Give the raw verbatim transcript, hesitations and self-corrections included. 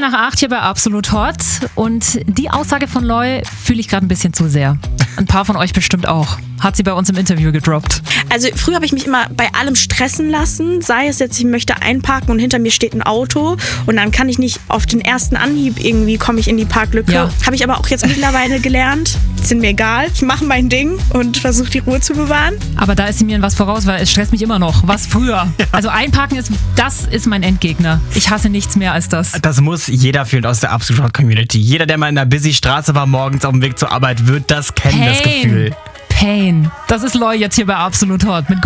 nach acht hier bei Absolut Hot und die Aussage von Loy fühle ich gerade ein bisschen zu sehr. Ein paar von euch bestimmt auch. Hat sie bei uns im Interview gedroppt. Also früher habe ich mich immer bei allem stressen lassen, sei es jetzt, ich möchte einparken und hinter mir steht ein Auto und dann kann ich nicht auf den ersten Anhieb irgendwie, komme ich in die Parklücke. Ja. Habe ich aber auch jetzt mittlerweile gelernt, sind mir egal, ich mache mein Ding und versuche die Ruhe zu bewahren. Aber da ist sie mir in was voraus, weil es stresst mich immer noch. Was früher. Ja. Also einparken ist, das ist mein Endgegner. Ich hasse nichts mehr als das. Das muss jeder fühlen aus der Absolut Hot Community. Jeder, der mal in einer busy Straße war morgens auf dem Weg zur Arbeit, wird das kennen, Pain. das Gefühl. Pain. Das ist Loy jetzt hier bei Absolut Hot mit